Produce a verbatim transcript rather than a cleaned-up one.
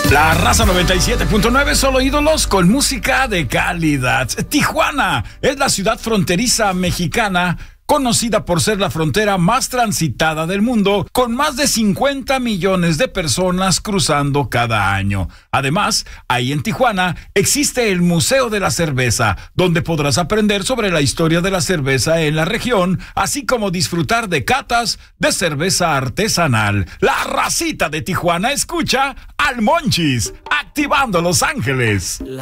La Raza noventa y siete punto nueve, solo ídolos con música de calidad. Tijuana es la ciudad fronteriza mexicana conocida por ser la frontera más transitada del mundo, con más de cincuenta millones de personas cruzando cada año. Además, ahí en Tijuana existe el Museo de la Cerveza, donde podrás aprender sobre la historia de la cerveza en la región, así como disfrutar de catas de cerveza artesanal. La racita de Tijuana escucha al Monchis, activando Los Ángeles.